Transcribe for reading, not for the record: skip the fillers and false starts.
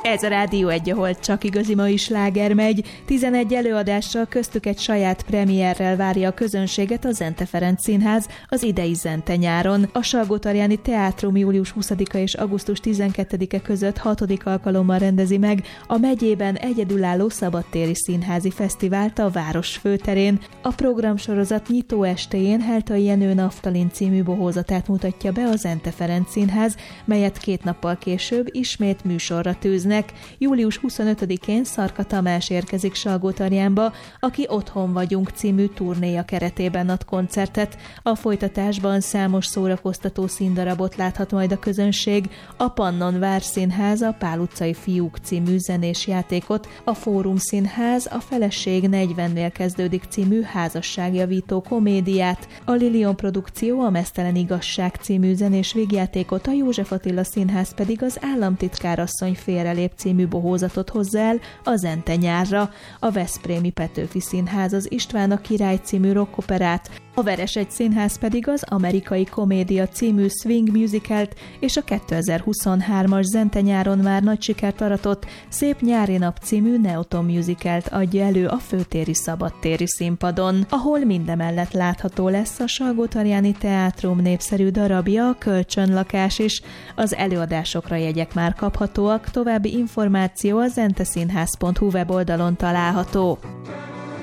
Ez a Rádió 1, ahol csak igazi mai sláger megy. 11 előadással, köztük egy saját premierrel várja a közönséget a Zente Ferenc Színház az idei Zente nyáron. A Salgótarjáni Teátrum július 20-a és augusztus 12-e között 6. alkalommal rendezi meg a megyében egyedülálló szabadtéri színházi fesztivált a város főterén. A programsorozat nyitó estéjén Heltai Jenő Naftalin című bohózatát mutatja be a Zente Ferenc Színház, melyet 2 nappal később ismét műsorra tűznek. Július 25-én Szarka Tamás érkezik Salgótarjánba, aki Otthon vagyunk című turnéja keretében ad koncertet. A folytatásban számos szórakoztató színdarabot láthat majd a közönség, a Pannon Várszínház a Pál utcai fiúk című zenés játékot, a Fórum Színház a Feleség 40-nél kezdődik című házasságjavító komédiát, a Lilion Produkció a Meztelen igazság című zenés végjátékot, a József Attila Színház pedig az Államtitkárasszony félrelép című bohózatot hozza el a Zente nyárra, a Veszprémi Petőfi Színház az István a király című rockoperát, a Veresegy Színház pedig az Amerikai Komédia című swing musicalt és a 2023-as Zente nyáron már nagy sikert aratott Szép nyári nap című Neoton musicalt adja elő a főtéri szabadtéri színpadon, ahol mindemellett látható lesz a Salgótarjáni Teátrum népszerű darabja, a Kölcsönlakás is. Az előadásokra jegyek már kaphatóak, további információ a zenteszínház.hu weboldalon található.